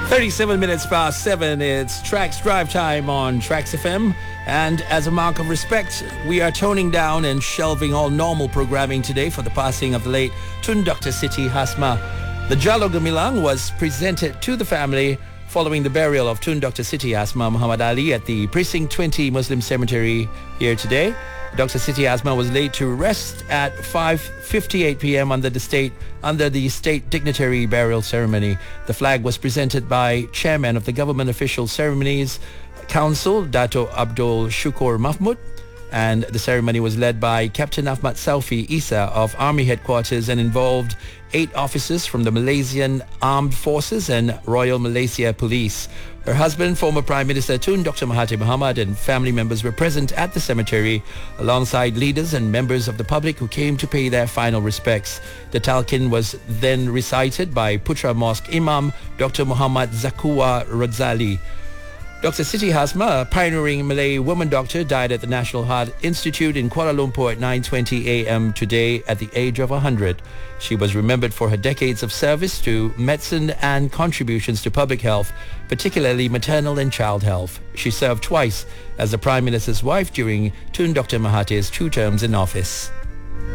37 minutes past 7, it's Trax Drive Time on Trax FM. And as a mark of respect, we are toning down and shelving all normal programming today for the passing of the late Tun Dr. Siti Hasma. The Jalo Gemilang was presented to the family following the burial of Tun Dr. Siti Hasma Muhammad Ali at the Precinct 20 Muslim Cemetery here today. Dr. Siti Hasma was laid to rest at 5:58 p.m. under the state dignitary burial ceremony. The flag was presented by Chairman of the Government Official Ceremonies Council, Dato Abdul Shukur Mahmud, and the ceremony was led by Captain Ahmad Saufi Isa of Army Headquarters and involved 8 officers from the Malaysian Armed Forces and Royal Malaysia Police. Her husband, former Prime Minister Tun Dr. Mahathir Mohamad, and family members were present at the cemetery alongside leaders and members of the public who came to pay their final respects. The talqin was then recited by Putra Mosque Imam Dr. Muhammad Zakua Radzali. Dr. Siti Hasma, a pioneering Malay woman doctor, died at the National Heart Institute in Kuala Lumpur at 9:20 a.m. today at the age of 100. She was remembered for her decades of service to medicine and contributions to public health, particularly maternal and child health. She served twice as the Prime Minister's wife during Tun Dr. Mahathir's 2 terms in office.